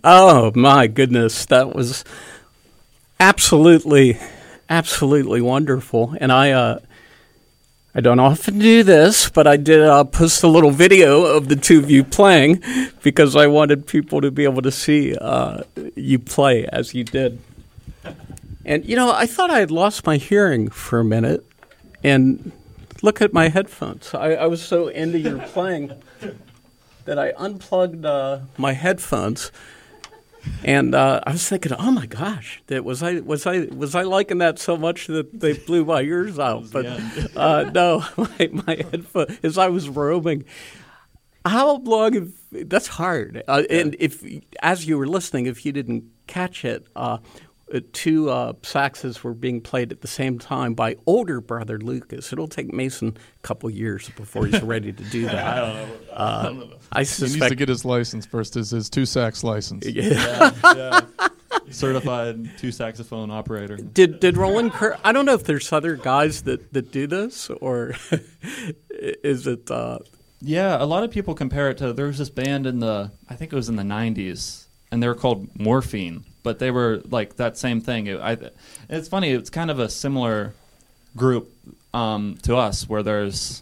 Oh my goodness, that was absolutely, absolutely wonderful. And I don't often do this, but I did post a little video of the two of you playing because I wanted people to be able to see you play as you did. And, I thought I had lost my hearing for a minute. And look at my headphones. I was so into your playing that I unplugged my headphones. And I was thinking, oh my gosh, was I liking that so much that they blew my ears out? But no, my headphones, as I was roaming. How long? That's hard. And if, as you were listening, if you didn't catch it, two saxes were being played at the same time by older brother Lucas. It'll take Mason a couple years before he's ready to do that. I don't know. I He suspect needs to get his license first, his two sax license. Yeah. Certified two saxophone operator. Did Roland Kirk? I don't know if there's other guys that do this, or is it? Yeah, a lot of people compare it to. There was this band I think it was in the '90s, and they were called Morphine. But they were like that same thing. It's funny. It's kind of a similar group to us, where there's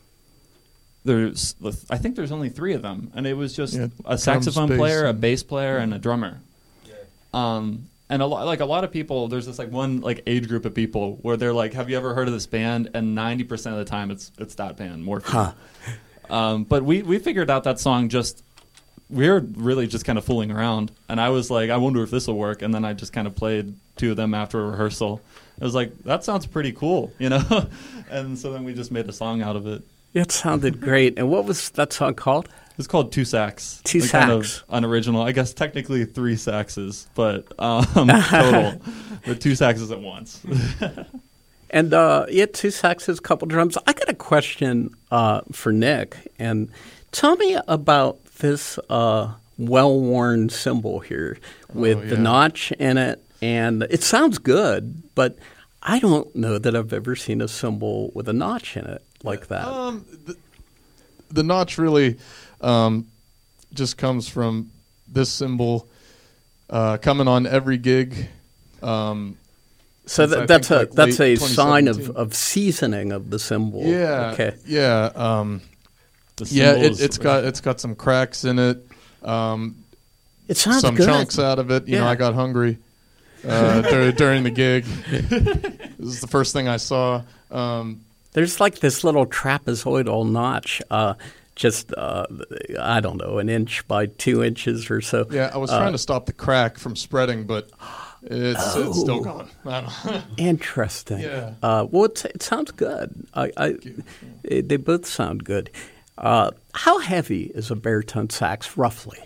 I think there's only 3 of them, and it was just a saxophone player, a bass player, and a drummer. And a lot of people, there's this one age group of people where they're like, "Have you ever heard of this band?" And 90% of the time, it's that band, Morphine. But we figured out that song just. We were really just kind of fooling around, and I was like, I wonder if this will work, and then I just kind of played 2 of them after a rehearsal. I was like, that sounds pretty cool, and so then we just made a song out of it. It sounded great. And what was that song called? It's called Two Sax. Two Sax. Kind of unoriginal. I guess technically 3 saxes, but total. But 2 saxes at once. And 2 saxes, couple drums. I got a question for Nick, and tell me about this well-worn cymbal here with the notch in it, and it sounds good, but I don't know that I've ever seen a cymbal with a notch in it like that. The notch really just comes from this cymbal coming on every gig. So that's a sign of seasoning of the cymbal. Yeah. Okay. Yeah. It's got some cracks in it. It sounds some good. chunks out of it. You know, I got hungry during the gig. This is the first thing I saw. There's like this little trapezoidal notch, just I don't know, 1 inch by 2 inches or so. Yeah, I was trying to stop the crack from spreading, but it's still going. I don't know. Interesting. Yeah. Well, it sounds good. They both sound good. How heavy is a baritone sax, roughly?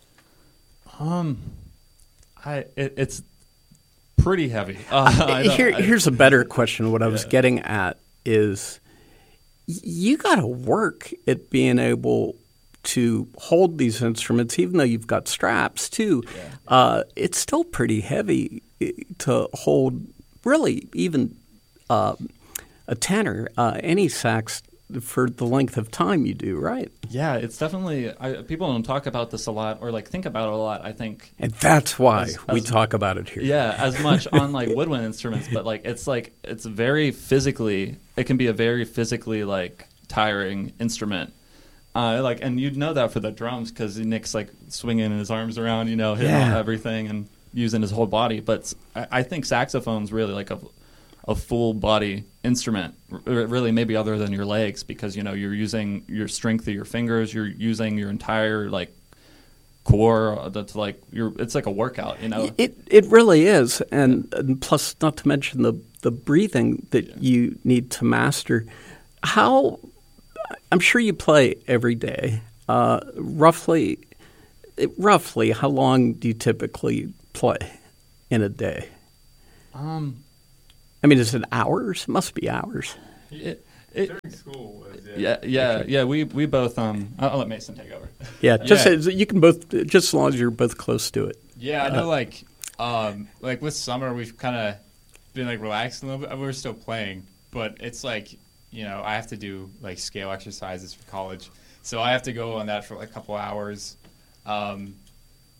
It's pretty heavy. Here's a better question. What I was getting at is you got to work at being able to hold these instruments, even though you've got straps too. It's still pretty heavy to hold, really, even a tenor, any sax for the length of time you do, right? Yeah, it's definitely people don't talk about this a lot or think about it a lot, I think. And that's why we talk about it here. Yeah, as much on woodwind instruments, but it's very physically, it can be a very physically tiring instrument. And you'd know that for the drums because Nick's swinging his arms around, hitting everything and using his whole body. But I think saxophone's really a full body instrument, really maybe other than your legs, because you're using your strength of your fingers, you're using your entire core. That's it's like a workout, It really is, and plus, not to mention the breathing that you need to master. I'm sure you play every day. Roughly, how long do you typically play in a day? I mean, is it hours? It must be hours. During school. Yeah. We both. I'll let Mason take over. Yeah, you can both, just as long as you're both close to it. Yeah, I know. With summer, we've kind of been relaxed a little bit. We're still playing, but it's I have to do scale exercises for college, so I have to go on that for a couple hours.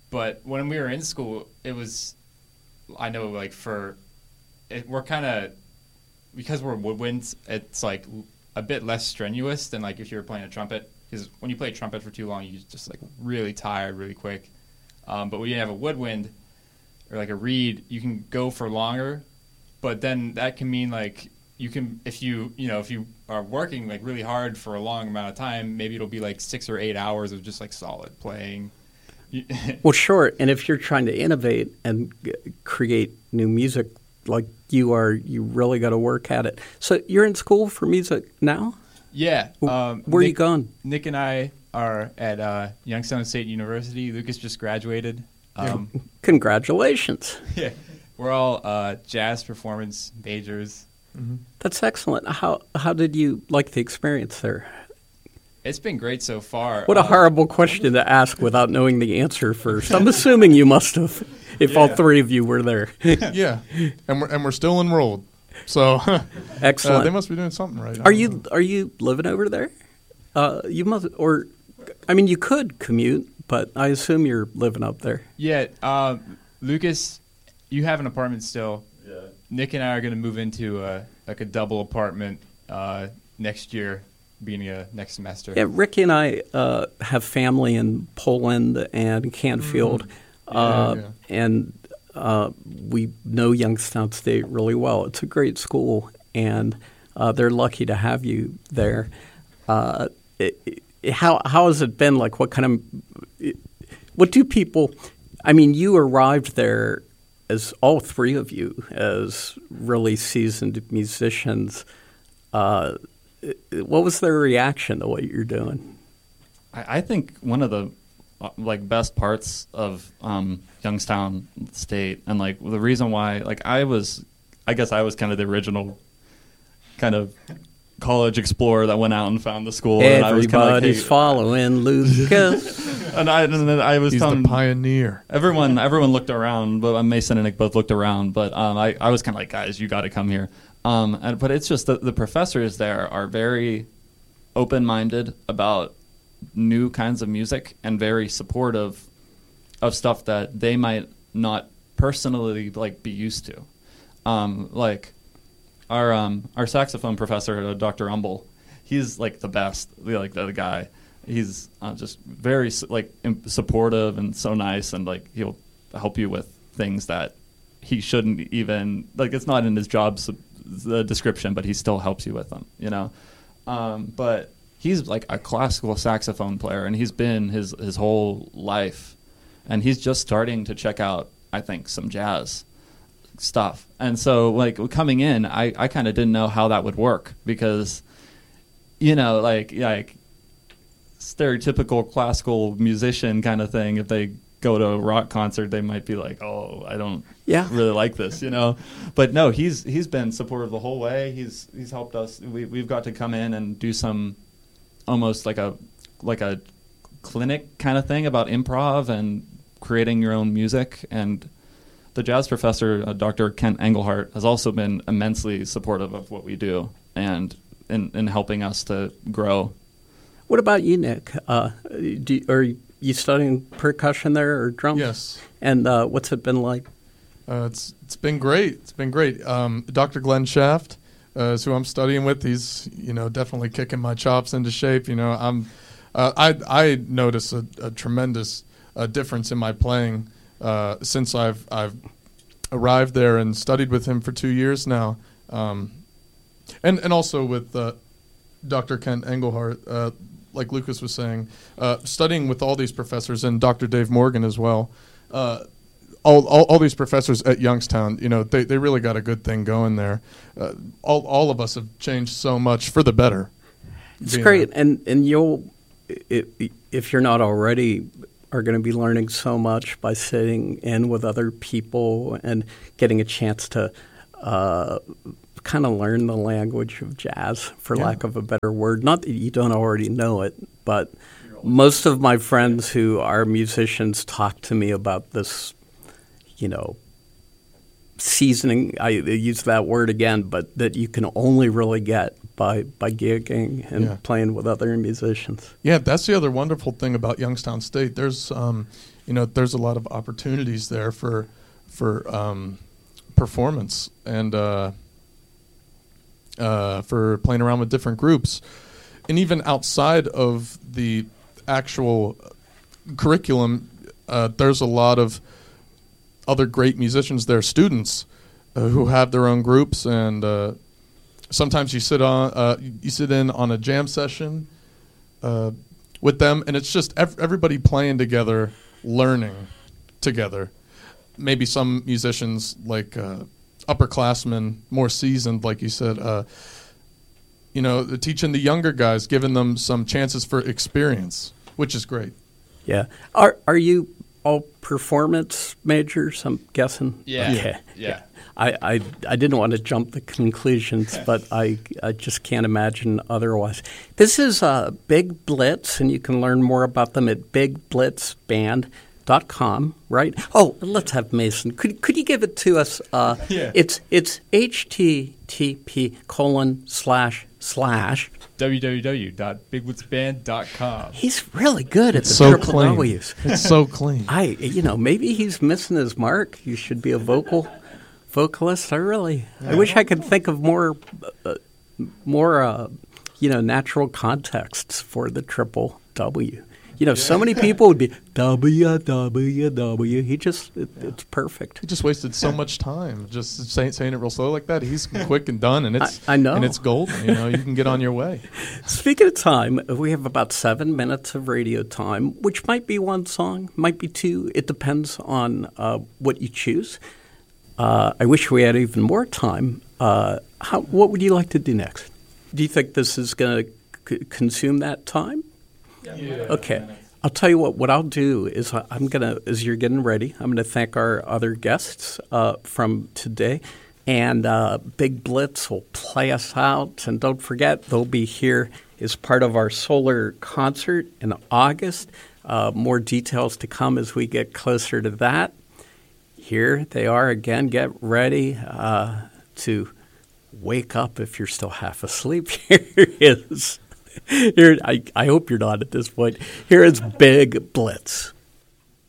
But when we were in school, it was, I know, like we're kind of, because we're woodwinds, it's like a bit less strenuous than like if you were playing a trumpet. Because when you play trumpet for too long, you just like really tired really quick. But when you have a woodwind or like a reed, you can go for longer. But then that can mean like you can, if you are working like really hard for a long amount of time, maybe it'll be like 6 or 8 hours of just like solid playing. Well, sure. And if you're trying to innovate and create new music like you are, you really got to work at it. So you're in school for music now? Yeah. Where are you going? Nick and I are at Youngstown State University. Lucas just graduated. Congratulations. Yeah. We're all jazz performance majors. Mm-hmm. That's excellent. How did you like the experience there? It's been great so far. What a horrible question to ask without knowing the answer first. I'm assuming you must have, if all three of you were there. Yeah, and we're still enrolled, so Excellent. they must be doing something right. Are you living over there? You must, or I mean, you could commute, but I assume you're living up there. Yeah, Lucas, you have an apartment still. Yeah. Nick and I are going to move into like a double apartment next year, beginning of next semester. Yeah, Ricky and I have family in Poland and Canfield, and we know Youngstown State really well. It's a great school, and they're lucky to have you there. How has it been? Like, what do people? I mean, you arrived there as all three of you as really seasoned musicians. What was their reaction to what you're doing? I think one of the best parts of Youngstown State, and like the reason why, like I guess I was kind of the original kind of college explorer that went out and found the school. Everybody's and I was kind of like, hey, following Lucas. and then I was He's telling the pioneer. everyone looked around, but Mason and Nick both looked around. But I was kind of like, guys, you got to come here. But it's just the professors there are very open-minded about new kinds of music and very supportive of stuff that they might not personally like be used to. Like our saxophone professor, Dr. Umble, he's like the best, like the guy. He's just very supportive and so nice, and like he'll help you with things that he shouldn't even like. It's not in his job the description, but he still helps you with them, you know. But he's like a classical saxophone player, and he's been his whole life, and he's just starting to check out, I think, some jazz stuff. And so like coming in, I kind of didn't know how that would work, because you know, like stereotypical classical musician kind of thing, if they go to a rock concert, they might be like, oh, I don't really like this, you know. But no, he's been supportive the whole way. He's helped us. We've got to come in and do some almost like a clinic kind of thing about improv and creating your own music. And the jazz professor, Dr. Kent Engelhardt, has also been immensely supportive of what we do and in helping us to grow. What about you, Nick? Are you studying percussion there or drums? Yes. And what's it been like? It's been great. It's been great. Dr. Glenn Shaft is who I'm studying with. He's definitely kicking my chops into shape. I notice a tremendous difference in my playing since I've arrived there and studied with him for 2 years now, and also with Dr. Kent Engelhardt. Like Lucas was saying, studying with all these professors and Dr. Dave Morgan as well. All these professors at Youngstown, they really got a good thing going there. All of us have changed so much for the better. It's great, and you'll, if you're not already, are going to be learning so much by sitting in with other people and getting a chance to kind of learn the language of jazz, for lack of a better word. Not that you don't already know it, but most of my friends who are musicians talk to me about this, seasoning. I use that word again, but that you can only really get by gigging and playing with other musicians. Yeah, that's the other wonderful thing about Youngstown State. There's, there's a lot of opportunities there for performance and for playing around with different groups. And even outside of the actual curriculum, there's a lot of other great musicians there, students who have their own groups, and sometimes you sit in on a jam session with them, and it's just everybody playing together, learning together. Maybe some musicians, like upperclassmen, more seasoned, like you said, teaching the younger guys, giving them some chances for experience, which is great. Yeah. Are you all performance majors, I'm guessing? Yeah. Okay. Yeah. I didn't want to jump the conclusions, but I just can't imagine otherwise. This is Big Blitz, and you can learn more about them at bigblitzband.com, right? Oh, let's have Mason. Could you give it to us? Yeah. It's http:// www.bigblitzband.com. He's really good at the so triple clean. W's. It's so clean. Maybe he's missing his mark. You should be a vocalist. I wish I could think of more natural contexts for the triple W. So many people would be WWW. It's perfect. He just wasted so much time just saying it real slow like that. He's quick and done, and it's I know. and it's golden. You can get on your way. Speaking of time, we have about 7 minutes of radio time, which might be one song, might be two. It depends on what you choose. I wish we had even more time. What would you like to do next? Do you think this is going to consume that time? Yeah. Okay. I'll tell you what I'll do is as you're getting ready, I'm going to thank our other guests from today. And Big Blitz will play us out. And don't forget, they'll be here as part of our solar concert in August. More details to come as we get closer to that. Here they are again. Get ready to wake up if you're still half asleep. Here it is. I hope you're not at this point. Here is Big Blitz.